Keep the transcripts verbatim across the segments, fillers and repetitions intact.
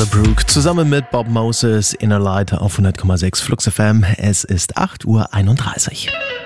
Brook zusammen mit Bob Moses, Inner Light auf hundert Komma sechs Flux F M. Es ist acht Uhr einunddreißig.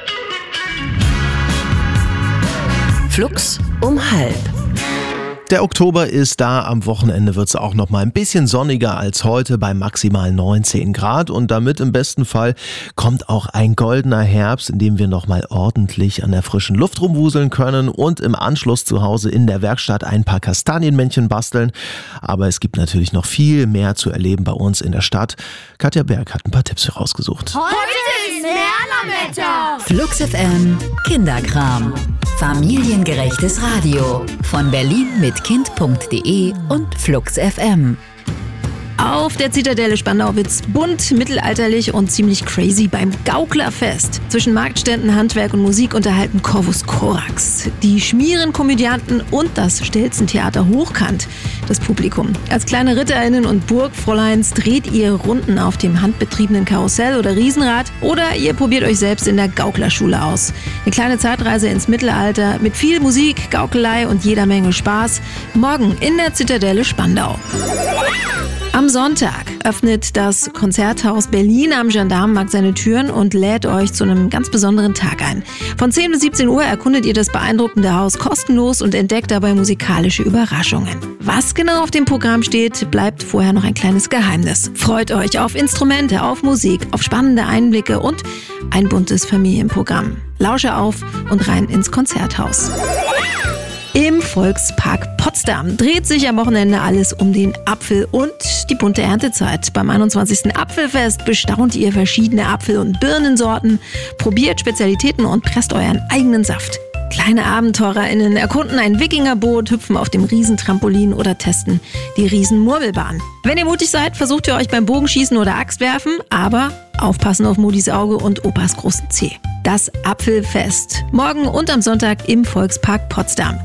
Flux um halb. Der Oktober ist da, am Wochenende wird es auch noch mal ein bisschen sonniger als heute bei maximal neunzehn Grad und damit im besten Fall kommt auch ein goldener Herbst, in dem wir noch mal ordentlich an der frischen Luft rumwuseln können und im Anschluss zu Hause in der Werkstatt ein paar Kastanienmännchen basteln. Aber es gibt natürlich noch viel mehr zu erleben bei uns in der Stadt. Katja Berg hat ein paar Tipps herausgesucht. Heute ist Merlerwetter. Flux F M Kinderkram. Familiengerechtes Radio von Berlin mit Kind punkt de und Flux F M. Auf der Zitadelle Spandau wird's bunt, mittelalterlich und ziemlich crazy beim Gauklerfest. Zwischen Marktständen, Handwerk und Musik unterhalten Corvus Corax, die Schmierenkomödianten und das Stelzentheater hochkant das Publikum. Als kleine Ritterinnen und Burgfräuleins dreht ihr Runden auf dem handbetriebenen Karussell oder Riesenrad oder ihr probiert euch selbst in der Gauklerschule aus. Eine kleine Zeitreise ins Mittelalter mit viel Musik, Gaukelei und jeder Menge Spaß. Morgen in der Zitadelle Spandau. Am Sonntag öffnet das Konzerthaus Berlin am Gendarmenmarkt seine Türen und lädt euch zu einem ganz besonderen Tag ein. Von zehn bis siebzehn Uhr erkundet ihr das beeindruckende Haus kostenlos und entdeckt dabei musikalische Überraschungen. Was genau auf dem Programm steht, bleibt vorher noch ein kleines Geheimnis. Freut euch auf Instrumente, auf Musik, auf spannende Einblicke und ein buntes Familienprogramm. Lausche auf und rein ins Konzerthaus. Im Volkspark Potsdam dreht sich am Wochenende alles um den Apfel und die bunte Erntezeit. Beim einundzwanzigsten Apfelfest bestaunt ihr verschiedene Apfel- und Birnensorten, probiert Spezialitäten und presst euren eigenen Saft. Kleine AbenteurerInnen erkunden ein Wikingerboot, hüpfen auf dem Riesentrampolin oder testen die Riesenmurmelbahn. Wenn ihr mutig seid, versucht ihr euch beim Bogenschießen oder Axtwerfen, aber aufpassen auf Mudis Auge und Opas großen Zeh. Das Apfelfest. Morgen und am Sonntag im Volkspark Potsdam.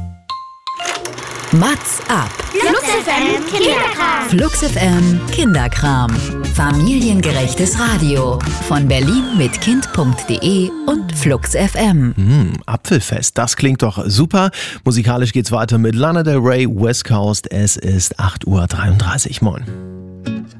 Mats ab. Flux F M Kinderkram. Flux F M Kinderkram. Familiengerechtes Radio von Berlin mit Kind punkt de und Flux F M. Mmh, Apfelfest, das klingt doch super. Musikalisch geht's weiter mit Lana Del Rey, West Coast. Es ist acht Uhr dreiunddreißig. Moin.